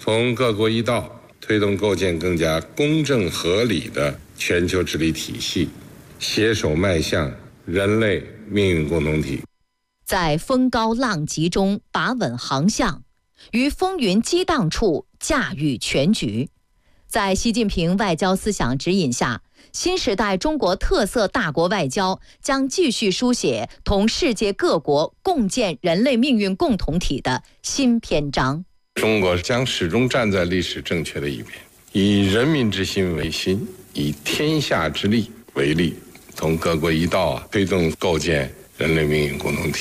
同各国一道，推动构建更加公正合理的全球治理体系，携手迈向人类命运共同体。 在风高浪急中把稳航向，于风云激荡处驾驭全局。在习近平外交思想指引下，新时代中国特色大国外交将继续书写同世界各国共建人类命运共同体的新篇章。 中国将始终站在历史正确的一边，以人民之心为心，以天下之利为利，同各国一道推动构建人类命运共同体。